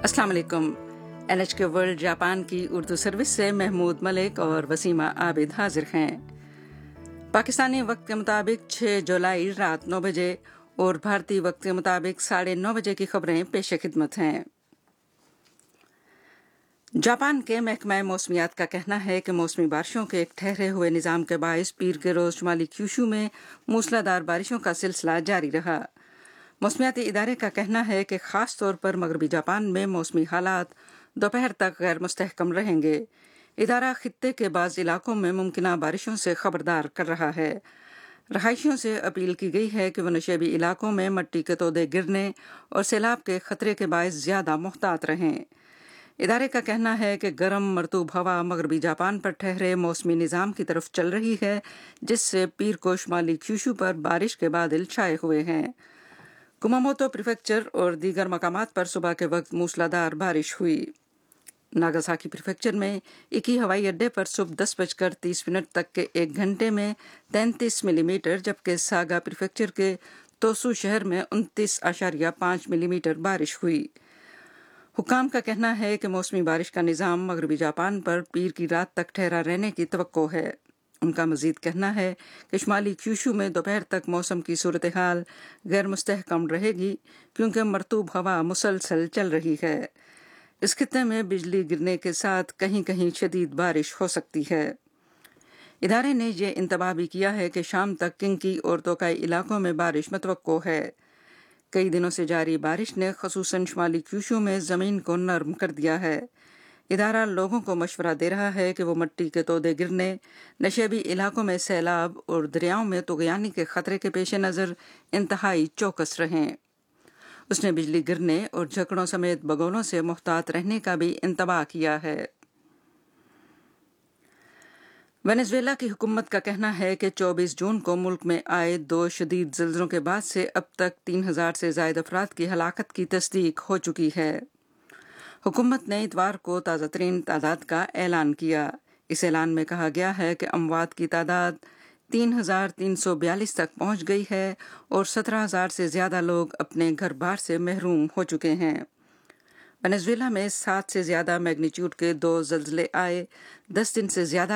अस्सलाम वालेकुम। NHK world Japan की उर्दू सर्विस से महमूद मलिक और वसीमा आबिद हाजिर हैं। पाकिस्तानी वक्त के मुताबिक 6 जुलाई रात 9 बजे और भारतीय वक्त के मुताबिक 9:30 बजे की खबरें पेश खिदमत हैं। जापान के महकमा मौसमियात का कहना है कि मौसमी बारिशों के एक ठहरे हुए निज़ाम के बायस पीर के रोज शुमाली क्यूशू में मूसलाधार बारिशों का सिलसिला जारी रहा। मौसमियाती इदारे का कहना है कि ख़ास तौर पर मगरबी जापान में मौसमी हालात दोपहर तक गैर मुस्तहकम रहेंगे। इदारा खित्ते के बाज़ इलाकों में मुमकिना बारिशों से खबरदार कर रहा है। रहायशियों से अपील की गई है कि वह नशेबी इलाकों में मिट्टी के तोदे गिरने और सैलाब के खतरे के बायस ज़्यादा मुहतात रहें। इदारे का कहना है कि गर्म मरतूब हवा मगरबी जापान पर ठहरे मौसमी निज़ाम की तरफ चल रही है, जिससे पीर को शुमाली क्यूशू पर बारिश के बादल छाए हुए हैं। कुमामोतो प्रीफेक्चर और दीगर मकामात पर सुबह के वक्त मूसलाधार बारिश हुई। नागासाकी प्रीफेक्चर में इकी हवाई अड्डे पर सुबह 10:30 तक के 1 घंटे में 33 मिलीमीटर, जबकि सागा प्रीफेक्चर के तोसू शहर में 29.5 मिलीमीटर बारिश हुई। हुकाम का कहना है कि मौसमी बारिश का निज़ाम मगरबी जापान पर पीर की रात तक ठहरा रहने की तवक्को है। उनका मजीद कहना है कि शुमाली क्यूशू में दोपहर तक मौसम की सूरत हाल गैर मुस्तहकम रहेगी, क्योंकि मरतूब हवा मुसलसल चल रही है। इस खित्ते में बिजली गिरने के साथ कहीं कहीं शदीद बारिश हो सकती है। इदारे ने यह इंतबाह भी किया है कि शाम तक किंकी और तोकाई इलाकों में बारिश मतवक्को है। कई दिनों से जारी बारिश ने खसूसन शुमाली क्यूशू में ज़मीन को नरम कर दिया है। इदारा लोगों को मशवरा दे रहा है कि वो मिट्टी के तोदे गिरने, नशेबी इलाकों में सैलाब और दरियाओं में तुग़यानी के खतरे के पेश नज़र इंतहाई चौकस रहें। उसने बिजली गिरने और झकड़ों समेत बगौलों से मुहतात रहने का भी इंतबाह किया है। वेनेज़ुएला की हुकूमत का कहना है कि 24 जून को मुल्क में आए 2 शदीद ज़िल्ज़लों के बाद से अब तक 3000 से ज़ायद अफराद की हलाकत की तस्दीक हो चुकी है। हुकूमत ने इतवार को ताज़ा तरीन तादाद का ऐलान किया। इस ऐलान में कहा गया है कि अमवात की तादाद 3342 तक पहुंच गई है और 17,000 से ज़्यादा लोग अपने घर बार से महरूम हो चुके हैं। वेनेज़ुएला में 7 से ज़्यादा मैग्नीट्यूड के 2 ज़िल्ज़ले आए। 10 दिन से ज़्यादा